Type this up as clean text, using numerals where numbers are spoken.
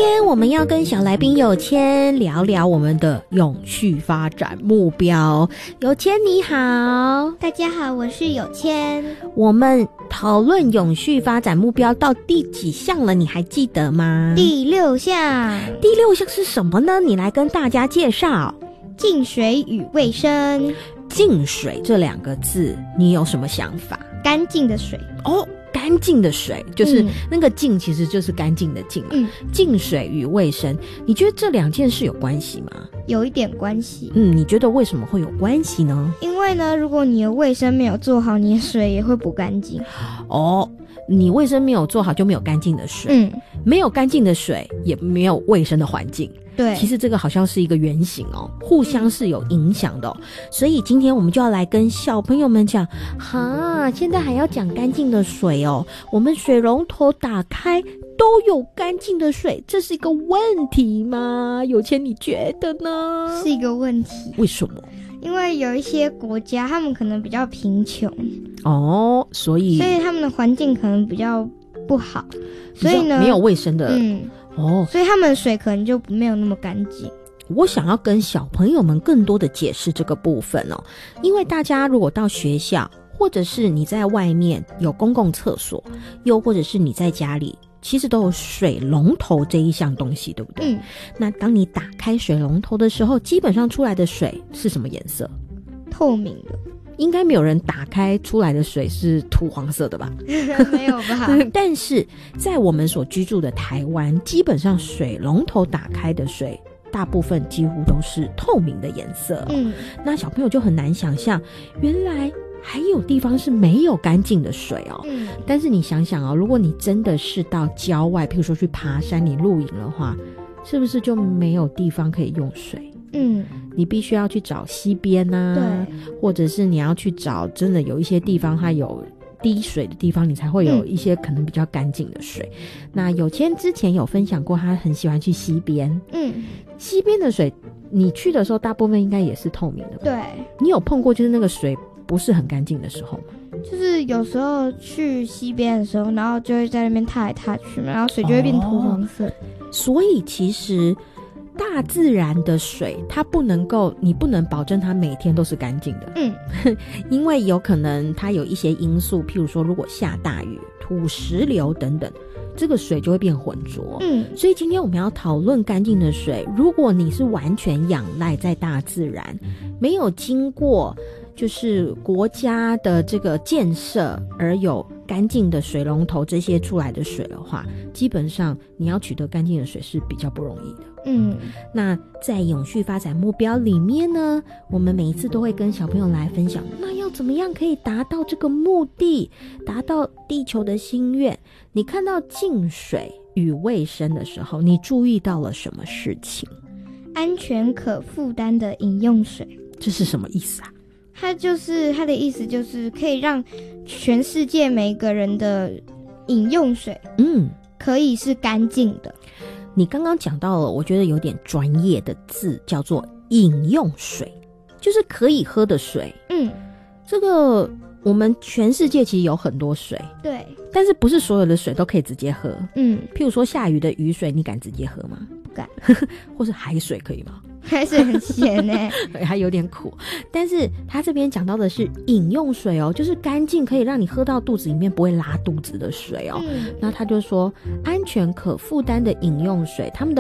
天我们要跟小来宾有谦聊聊我们的永续发展目标。有谦你好。 大家好，我是有谦。 我们讨论永续发展目标到第几项了，你还记得吗？ 第6项。 第6项是什么呢？你来跟大家介绍。 净水与卫生。 净水这2个字你有什么想法？ 干净的水。 哦，干净的水，就是那个净其实就是干净的净。净水与卫生，你觉得这2件事有关系吗？ 有一点关系。 你觉得为什么会有关系呢？ 因为呢，如果你的卫生没有做好，你的水也会不干净。 哦，你卫生没有做好就没有干净的水。没有干净的水也没有卫生的环境。 对， 其实这个好像是一个圆形哦，互相是有影响的哦。所以今天我们就要来跟小朋友们讲，现在还要讲干净的水哦。我们水龙头打开都有干净的水，这是一个问题吗？有谦你觉得呢？ 是一个问题。 为什么？ 因为有一些国家他们可能比较贫穷哦，所以他们的环境可能比较不好，所以呢没有卫生的所以他们的水可能就没有那么干净。 我想要跟小朋友们更多的解释这个部分哦，因为大家如果到学校，或者是你在外面有公共厕所，又或者是你在家里，其实都有水龙头这一项东西，对不对？那当你打开水龙头的时候，基本上出来的水是什么颜色？ 透明的。 应该没有人打开出来的水是土黄色的吧？ 没有吧？ 但是在我们所居住的台湾，基本上水龙头打开的水大部分几乎都是透明的颜色那小朋友就很难想象，原来还有地方是没有干净的水哦。但是你想想哦，如果你真的是到郊外，譬如说去爬山你露营的话，是不是就没有地方可以用水？你必须要去找溪边啊，或者是你要去找真的有一些地方它有滴水的地方，你才会有一些可能比较干净的水。那有谦之前有分享过他很喜欢去溪边溪边的水你去的时候大部分应该也是透明的吧？ 对。 你有碰过就是那个水不是很干净的时候吗？ 就是有时候去溪边的时候，然后就会在那边踏来踏去嘛，然后水就会变土黄色所以其实大自然的水它你不能保证它每天都是干净的因为有可能它有一些因素，譬如说如果下大雨、土石流等等，这个水就会变浑浊所以今天我们要讨论干净的水，如果你是完全仰赖在大自然，没有经过就是国家的这个建设而有干净的水龙头这些出来的水的话，基本上你要取得干净的水是比较不容易的那在永续发展目标里面呢，我们每一次都会跟小朋友来分享，那要怎么样可以达到这个目的，达到地球的心愿。你看到净水与卫生的时候，你注意到了什么事情？ 安全可负担的饮用水。 这是什么意思啊？ 它的意思就是可以让全世界每个人的饮用水可以是干净的。 你刚刚讲到了我觉得有点专业的字，叫做饮用水，就是可以喝的水这个我们全世界其实有很多水， 对， 但是不是所有的水都可以直接喝譬如说下雨的雨水你敢直接喝吗？ 不敢或是海水可以吗？ 海水很咸还有点苦。但是他这边讲到的是饮用水哦，就是干净可以让你喝到肚子里面不会拉肚子的水哦那他就说安全可负担的饮用水，他们的